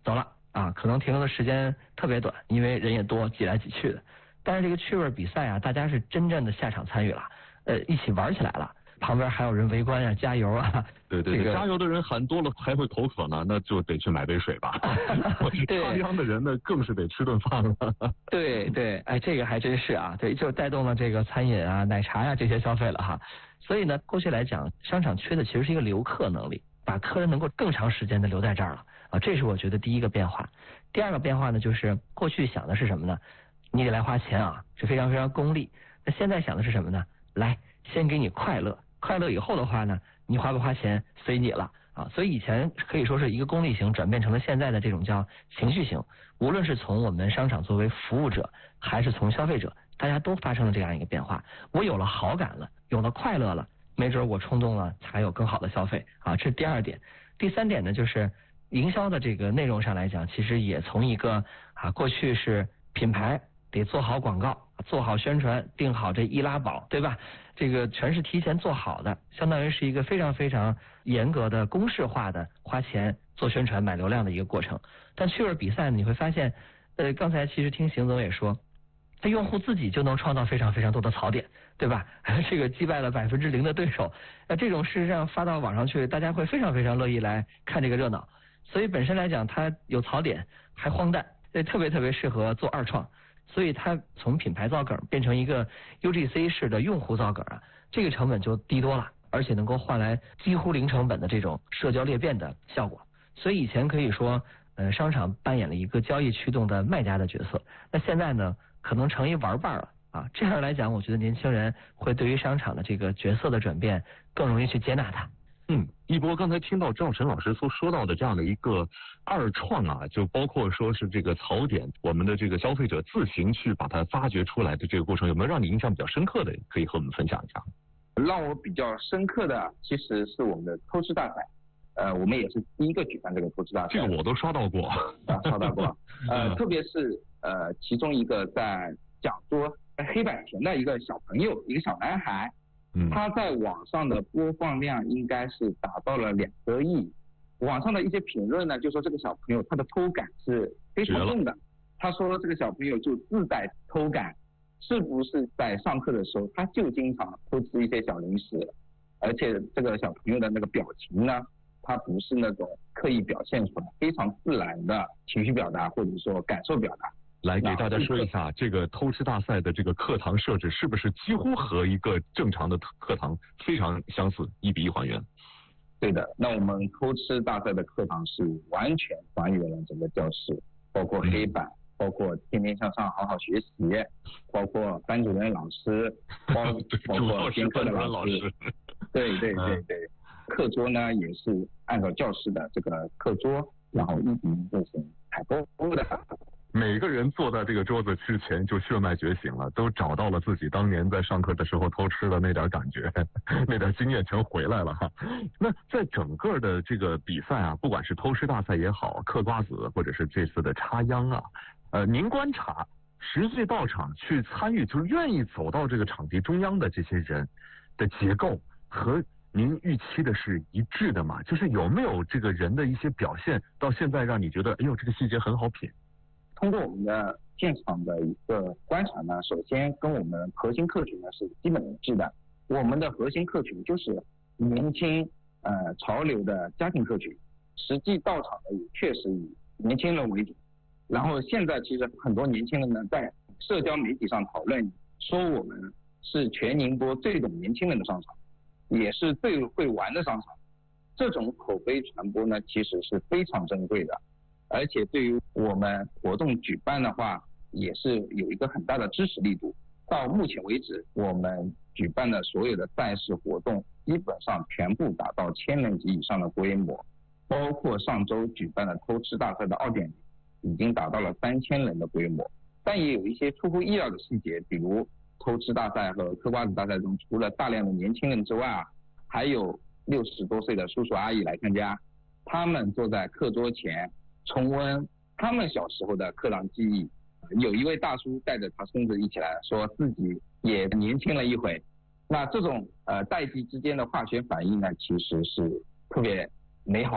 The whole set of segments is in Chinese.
走了啊，可能停留的时间特别短，因为人也多，挤来挤去的。但是这个趣味比赛啊，大家是真正的下场参与了，一起玩起来了。旁边还有人围观啊，加油啊！ 对对对，加油的人喊多了还会口渴呢，那就得去买杯水吧。插秧的人呢，更是得吃顿饭了。 对对，哎，这个还真是啊，对，就带动了这个餐饮啊、奶茶呀这些消费了哈。所以呢，过去来讲，商场缺的其实是一个留客能力，把客人能够更长时间的留在这儿了啊，这是我觉得第一个变化。第二个变化呢，就是过去想的是什么呢？你得来花钱啊，是非常非常功利。那现在想的是什么呢？来，先给你快乐。快乐以后的话呢，你花不花钱随你了啊！所以以前可以说是一个功利型转变成了现在的这种叫情绪型。无论是从我们商场作为服务者，还是从消费者，大家都发生了这样一个变化。我有了好感了，有了快乐了，没准我冲动了，才有更好的消费啊！这是第二点。第三点呢，就是营销的这个内容上来讲，其实也从一个过去是品牌得做好广告，做好宣传，定好这易拉宝，对吧？这个全是提前做好的，相当于是一个非常非常严格的公式化的花钱做宣传买流量的一个过程。但趣味比赛呢，你会发现刚才其实听邢总也说，他用户自己就能创造非常非常多的槽点，对吧？这个击败了0%的对手，这种事实上发到网上去，大家会非常非常乐意来看这个热闹。所以本身来讲，它有槽点还荒诞，特别特别适合做二创。所以它从品牌造梗变成一个 UGC 式的用户造梗啊，这个成本就低多了，而且能够换来几乎零成本的这种社交裂变的效果。所以以前可以说商场扮演了一个交易驱动的卖家的角色，那现在呢可能成一玩伴了啊。这样来讲，我觉得年轻人会对于商场的这个角色的转变更容易去接纳它。 一波刚才听到赵晨老师所说到的这样的一个二创啊，就包括说是这个槽点，我们的这个消费者自行去把它发掘出来的这个过程，有没有让你印象比较深刻的，可以和我们分享一下？ 让我比较深刻的其实是我们的偷吃大赛，我们也是第一个举办这个偷吃大赛， 这个我都刷到过刷到过，特别是其中一个在讲桌黑板前的一个小朋友，一个小男孩。他在网上的播放量应该是达到了2个亿，网上的一些评论呢，就说这个小朋友他的偷感是非常重的。他说这个小朋友就自带偷感，是不是在上课的时候他就经常偷吃一些小零食，而且这个小朋友的那个表情呢，他不是那种刻意表现出来，非常自然的情绪表达或者说感受表达。 来给大家说一下，这个偷吃大赛的这个课堂设置是不是几乎和一个正常的课堂非常相似，1比1还原？ 对的，那我们偷吃大赛的课堂是完全还原了整个教室，包括黑板，包括天天向上好好学习，包括班主任老师，包括监课的老师。对，课桌呢也是按照教室的这个课桌，然后1比1进行采购的。 每个人坐在这个桌子之前就血脉觉醒了，都找到了自己当年在上课的时候偷吃的那点感觉，那点经验全回来了哈。那在整个的这个比赛啊，不管是偷吃大赛也好，嗑瓜子或者是这次的插秧啊，您观察实际到场去参与，就是愿意走到这个场地中央的这些人的结构和您预期的是一致的吗？就是有没有这个人的一些表现到现在让你觉得，哎呦，这个细节很好品？ 通过我们的现场的一个观察呢，首先跟我们核心客群呢是基本一致的。我们的核心客群就是年轻潮流的家庭客群，实际到场的也确实以年轻人为主。然后现在其实很多年轻人呢在社交媒体上讨论说我们是全宁波最懂年轻人的商场，也是最会玩的商场。这种口碑传播呢其实是非常珍贵的。而且对于我们活动举办的话，也是有一个很大的支持力度。到目前为止，我们举办的所有的赛事活动，基本上全部达到1000人级以上的规模，包括上周举办的偷吃大赛的2.0，已经达到了3000人的规模。但也有一些出乎意料的细节，比如偷吃大赛和嗑瓜子大赛中，除了大量的年轻人之外还有60多岁的叔叔阿姨来参加，他们坐在课桌前重温他们小时候的课堂记忆，有一位大叔带着他孙子一起来，说自己也年轻了一回。那这种代际之间的化学反应呢，其实是特别美好的。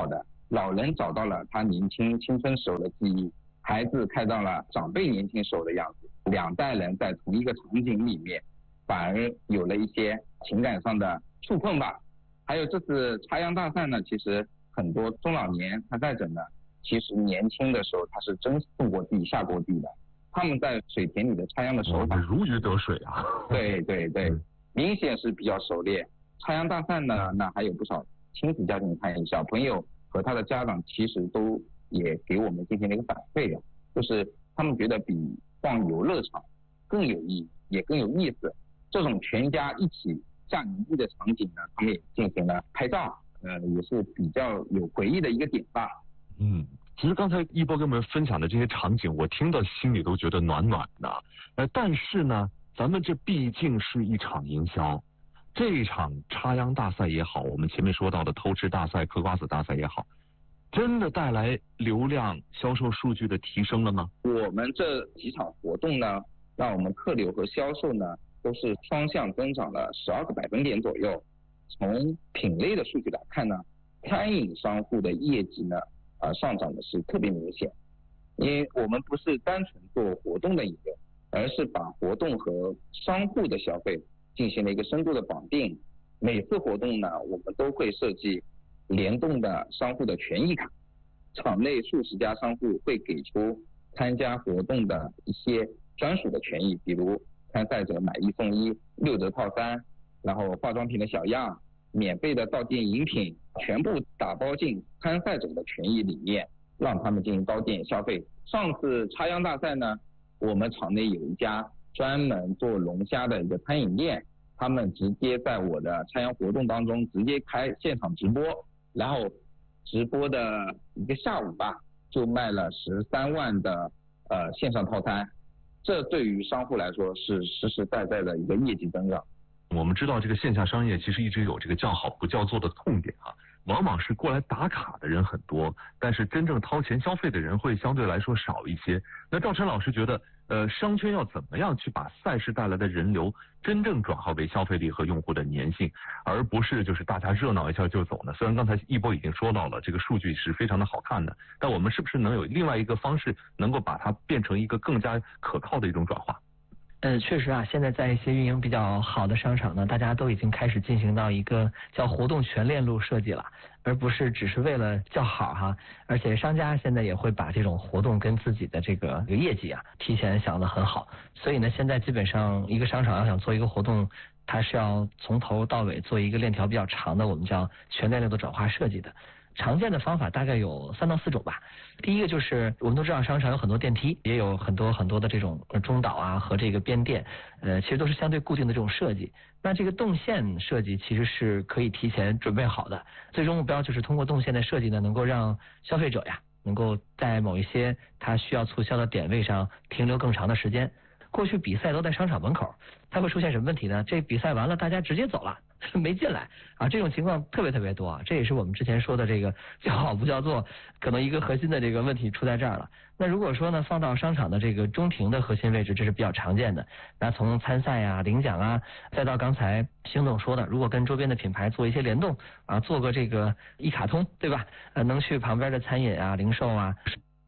老人找到了他年轻青春时候的记忆，孩子看到了长辈年轻时候的样子，两代人在同一个场景里面，反而有了一些情感上的触碰吧。还有这次插秧大赛呢，其实很多中老年参赛者呢，其实年轻的时候他是真种过地下过地的，他们在水田里的插秧的手法如鱼得水啊。 对对对，明显是比较熟练。插秧大赛呢，那还有不少亲子家庭参与，小朋友和他的家长其实都也给我们进行了一个反馈，就是他们觉得比逛游乐场更有意义，也更有意思。这种全家一起下泥地的场景呢，他们也进行了拍照，也是比较有回忆的一个点吧。 其实刚才一波跟我们分享的这些场景，我听到心里都觉得暖暖的。但是呢，咱们这毕竟是一场营销，这一场插秧大赛也好，我们前面说到的偷吃大赛、嗑瓜子大赛也好，真的带来流量销售数据的提升了吗？ 我们这几场活动呢，让我们客流和销售呢都是双向增长了12个百分点左右。从品类的数据来看呢，餐饮商户的业绩呢上涨的是特别明显，因为我们不是单纯做活动的引流，而是把活动和商户的消费进行了一个深度的绑定。每次活动呢，我们都会设计联动的商户的权益卡，场内数十家商户会给出参加活动的一些专属的权益，比如参赛者买1送1、6折套餐，然后化妆品的小样、免费的到店饮品，全部打包进参赛者的权益里面，让他们进行到店消费。上次插秧大赛呢，我们场内有一家专门做龙虾的一个餐饮店，他们直接在我的插秧活动当中直接开现场直播，然后直播的一个下午吧，就卖了13万的线上套餐，这对于商户来说是实实在在的一个业绩增长。 我们知道这个线下商业其实一直有这个叫好不叫座的痛点啊，往往是过来打卡的人很多，但是真正掏钱消费的人会相对来说少一些。那赵晨老师觉得商圈要怎么样去把赛事带来的人流真正转化为消费力和用户的粘性，而不是就是大家热闹一下就走呢？虽然刚才一波已经说到了这个数据是非常的好看的，但我们是不是能有另外一个方式能够把它变成一个更加可靠的一种转化？ 确实啊，现在在一些运营比较好的商场呢，大家都已经开始进行到一个叫活动全链路设计了，而不是只是为了叫好哈。而且商家现在也会把这种活动跟自己的这个业绩啊提前想得很好，所以呢，现在基本上一个商场要想做一个活动，它是要从头到尾做一个链条比较长的，我们叫全链路的转化设计的。常见的方法大概有3到4种吧。第一个就是我们都知道商场有很多电梯，也有很多的这种中岛啊和这个边店，其实都是相对固定的这种设计。那这个动线设计其实是可以提前准备好的，最终目标就是通过动线的设计呢，能够让消费者呀能够在某一些他需要促销的点位上停留更长的时间。过去比赛都在商场门口，它会出现什么问题呢？这比赛完了大家直接走了，没进来啊，这种情况特别多啊，这也是我们之前说的这个叫好不叫座，可能一个核心的这个问题出在这儿了。那如果说呢，放到商场的这个中庭的核心位置，这是比较常见的。那从参赛啊、领奖啊，再到刚才邢总说的，如果跟周边的品牌做一些联动啊，做个这个一卡通，对吧？能去旁边的餐饮啊、零售啊。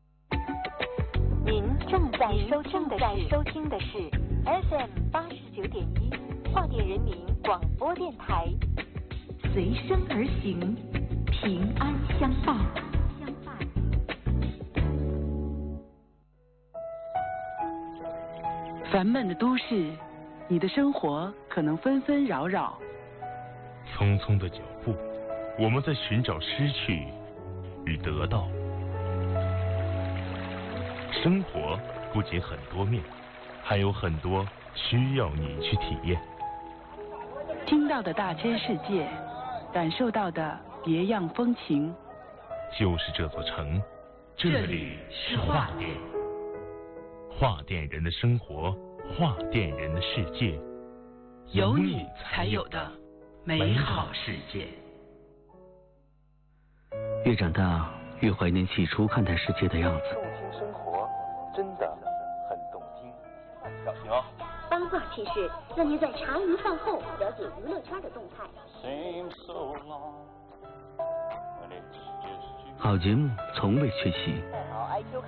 您正在收听的是 FM 89.1桦甸人民广播电台，随声而行，平安相伴。 烦闷的都市，你的生活可能纷纷扰扰。 匆匆的脚步，我们在寻找失去与得到。生活不仅很多面，还有很多需要你去体验。 听到的大千世界，感受到的别样风情， 就是这座城，这里是桦甸。桦甸人的生活，桦甸人的世界， 有你才有的美好世界。 越长大，越怀念起初看待世界的样子。 动听生活，真的很动听。小心哦！ 八卦趣事，让您在茶余饭后了解娱乐圈的动态。 好节目从未缺席。